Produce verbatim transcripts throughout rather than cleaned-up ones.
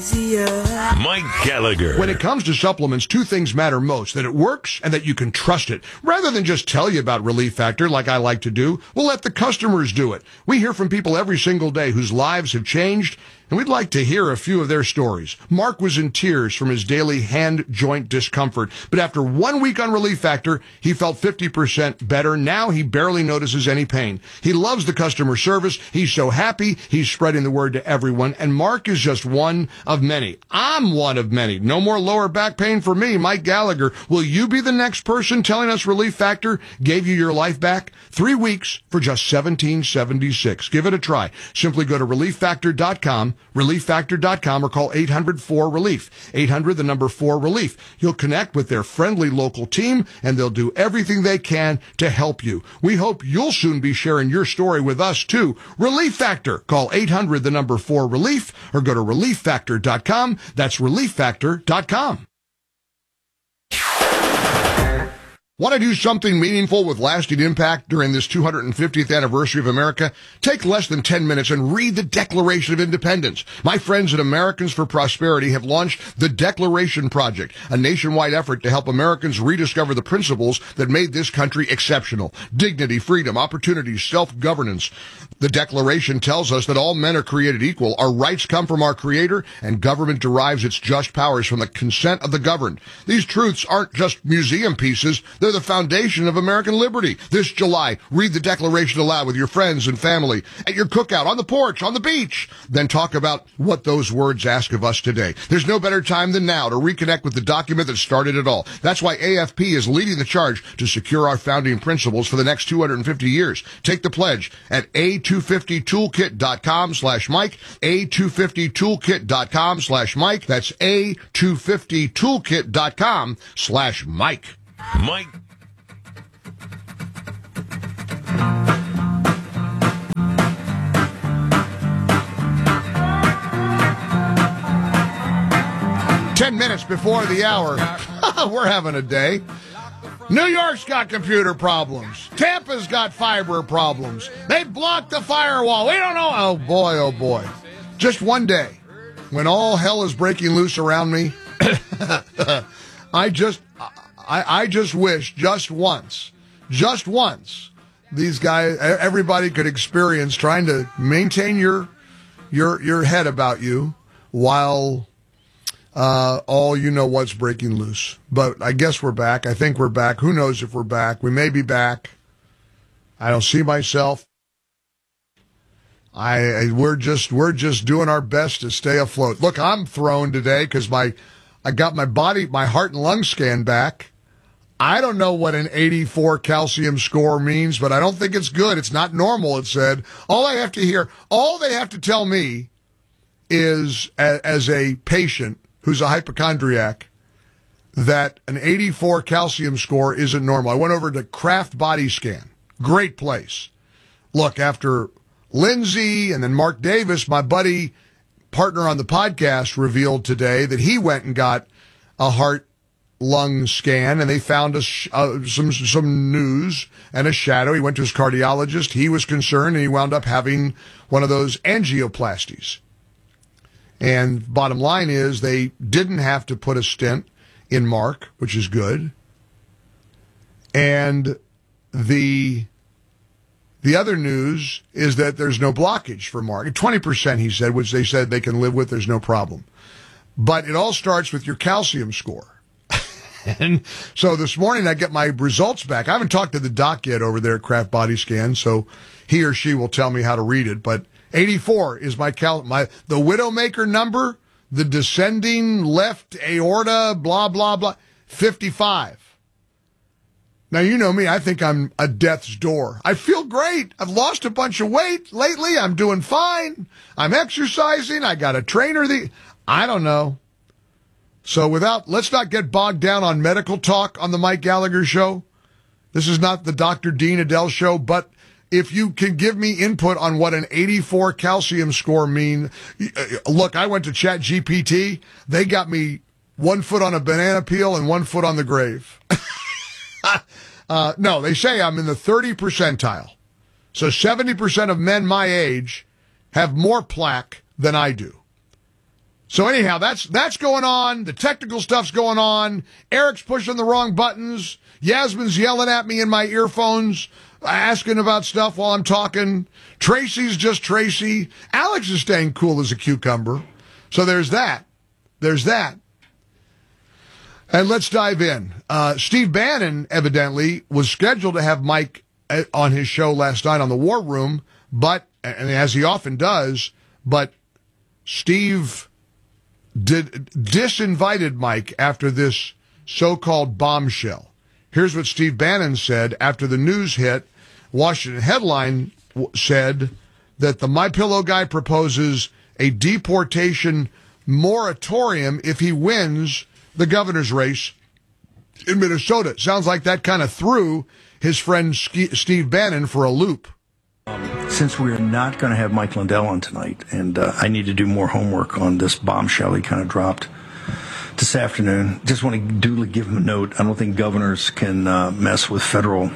easier. Mike Gallagher. When it comes to supplements, two things matter most: that it works and that you can trust it. Rather than just tell you about Relief Factor like I like to do, we'll let the customers do it. We hear from people every single day whose lives have changed, and we'd like to hear a few of their stories. Mark was in tears from his daily hand joint discomfort, but after one week on Relief Factor, he felt fifty percent better. Now he barely notices any pain. He loves the customer service. He's so happy. He's spreading the word to everyone, and Mark is just one of many. I'm one of many. No more lower back pain for me, Mike Gallagher. Will you be the next person telling us Relief Factor gave you your life back? Three weeks for just seventeen seventy-six. Give it a try. Simply go to relief factor dot com. relief factor dot com, or call eight hundred four relief. eight hundred, the number four relief. You'll connect with their friendly local team, and they'll do everything they can to help you. We hope you'll soon be sharing your story with us, too. Relief Factor. Call eight hundred, the number four relief, or go to relief factor dot com. That's relief factor dot com. Want to do something meaningful with lasting impact during this two hundred fiftieth anniversary of America? Take less than ten minutes and read the Declaration of Independence. My friends at Americans for Prosperity have launched the Declaration Project, a nationwide effort to help Americans rediscover the principles that made this country exceptional: dignity, freedom, opportunity, self-governance. The Declaration tells us that all men are created equal, our rights come from our Creator, and government derives its just powers from the consent of the governed. These truths aren't just museum pieces. They're the foundation of American liberty. This July, read the Declaration aloud with your friends and family, at your cookout, on the porch, on the beach. Then talk about what those words ask of us today. There's no better time than now to reconnect with the document that started it all. That's why A F P is leading the charge to secure our founding principles for the next two hundred fifty years. Take the pledge at a two fifty toolkit dot com slash Mike, a two fifty toolkit dot com slash Mike. That's a two fifty toolkit dot com slash Mike. Mike. Ten minutes before the hour. We're having a day. New York's got computer problems. Tampa's got fiber problems. They blocked the firewall. We don't know. Oh, boy, oh, boy. Just one day, when all hell is breaking loose around me, I just... I, I just wish just once, just once, these guys, everybody could experience trying to maintain your your your head about you while uh, all you know what's breaking loose. But I guess we're back. I think we're back. Who knows if we're back? We may be back. I don't see myself. I, I we're just we're just doing our best to stay afloat. Look, I'm thrown today because my I got my body, my heart and lung scan back. I don't know what an eighty-four calcium score means, but I don't think it's good. It's not normal, it said. All I have to hear, all they have to tell me is, as, as a patient who's a hypochondriac, that an eighty-four calcium score isn't normal. I went over to Kraft Body Scan. Great place. Look, after Lindsay and then Mark Davis, my buddy, partner on the podcast, revealed today that he went and got a heart lung scan, and they found a sh- uh, some some news and a shadow. He went to his cardiologist. He was concerned, and he wound up having one of those angioplasties. And bottom line is they didn't have to put a stent in Mark, which is good. And the the other news is that there's no blockage for Mark. twenty percent, he said, which they said they can live with. There's no problem. But it all starts with your calcium score. And so this morning I get my results back. I haven't talked to the doc yet over there at Kraft Body Scan, so he or she will tell me how to read it. But eighty-four is my cal my the Widowmaker number, the descending left aorta, blah blah blah, fifty-five. Now you know me, I think I'm a death's door. I feel great. I've lost a bunch of weight lately. I'm doing fine. I'm exercising. I got a trainer. The I don't know. So without, let's not get bogged down on medical talk on the Mike Gallagher Show. This is not the Doctor Dean Adele Show, but if you can give me input on what an eighty-four calcium score mean, look, I went to Chat G P T. They got me one foot on a banana peel and one foot on the grave. uh, no, they say I'm in the thirty percentile. So seventy percent of men my age have more plaque than I do. So anyhow, that's that's going on. The technical stuff's going on. Eric's pushing the wrong buttons. Yasmin's yelling at me in my earphones, asking about stuff while I'm talking. Tracy's just Tracy. Alex is staying cool as a cucumber. So there's that. There's that. And let's dive in. Uh, Steve Bannon, evidently, was scheduled to have Mike on his show last night on the War Room, but, and as he often does, but Steve did disinvited Mike after this so-called bombshell. Here's what Steve Bannon said after the news hit. Washington Headline said that the MyPillow guy proposes a deportation moratorium if he wins the governor's race in Minnesota. Sounds like that kind of threw his friend Steve Bannon for a loop. Um, since we're not going to have Mike Lindell on tonight, and uh, I need to do more homework on this bombshell he kind of dropped this afternoon, just want to duly give him a note. I don't think governors can uh, mess with federal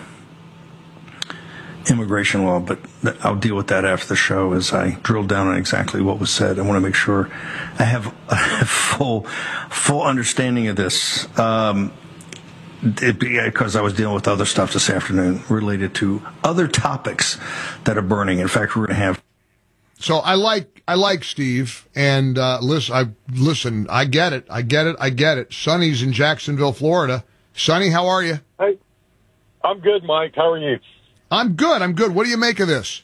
immigration law, but I'll deal with that after the show as I drill down on exactly what was said. I want to make sure I have a full, full understanding of this. Um, It, because I was dealing with other stuff this afternoon related to other topics that are burning. In fact, we're going to have. So I like I like Steve, and uh, listen. I listen. I get it. I get it. I get it. Sonny's in Jacksonville, Florida. Sonny, how are you? Hey, I'm good, Mike. How are you? I'm good. I'm good. What do you make of this?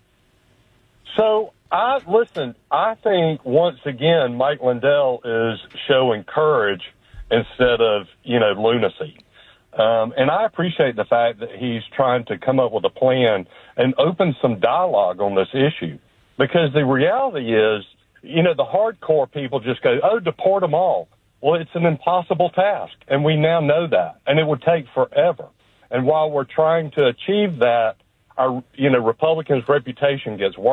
So I listen. I think once again, Mike Lindell is showing courage instead of you know lunacy. Um, and I appreciate the fact that he's trying to come up with a plan and open some dialogue on this issue. Because the reality is, you know, the hardcore people just go, oh, deport them all. Well, it's an impossible task, and we now know that. And it would take forever. And while we're trying to achieve that, our, you know, Republicans' reputation gets worse.